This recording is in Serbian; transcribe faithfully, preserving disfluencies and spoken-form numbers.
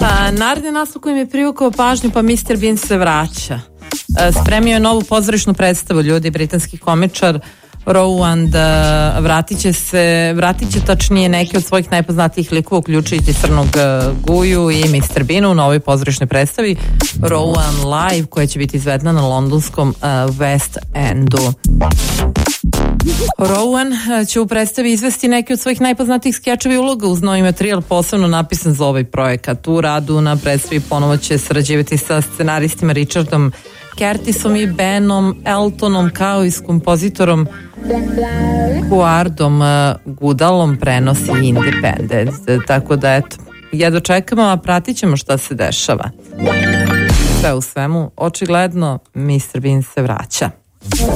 Pa, naredni naslov koji mi je privukao pažnju, pa mister Bean se vraća. Spremio je novu pozorišnu predstavu, ljudi, britanski komičar Rowan vratit će se, vratit će tačnije neke od svojih najpoznatijih likova, uključujući Crnog Guju i mister Beana u novoj pozorišnoj predstavi Rowan Live, koja će biti izvedena na londonskom West Endu. Rowan će u predstavi izvesti neke od svojih najpoznatijih skečeva i uloga uz novi materijal posebno napisan za ovaj projekat. U radu na predstavi ponovo će sarađivati sa scenaristima Richardom Curtisom i Benom Eltonom, kao i s kompozitorom Guardom Goodallom, prenosi Independent. Tako da eto, jedva čekamo, a pratit ćemo šta se dešava. Sve u svemu, očigledno mister Bean se vraća.